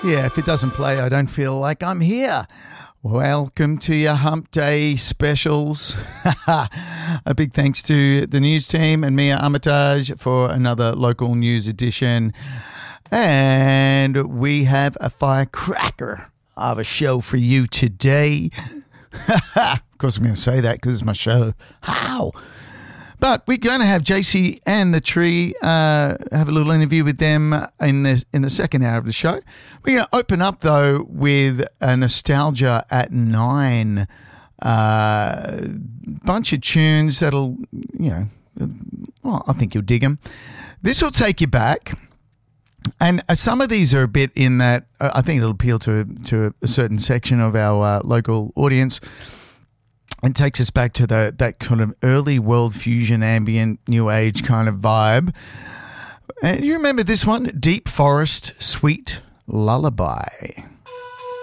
Yeah, if it doesn't play, I don't feel like I'm here. Welcome to your Hump Day specials. A big thanks to the news team and Mia Armitage for another local news edition. And we have a firecracker of a show for you today. Of course, I'm going to say that because it's my show. How? But we're going to have JC and the Tree have a little interview with them in the second hour of the show. We're going to open up, though, with a Nostalgia at 9. Bunch of tunes that'll, I think you'll dig them. This will take you back. And some of these are a bit in that I think it'll appeal to a certain section of our local audience. And takes us back to that kind of early world fusion, ambient, new age kind of vibe. And you remember this one? Deep Forest, Sweet Lullaby.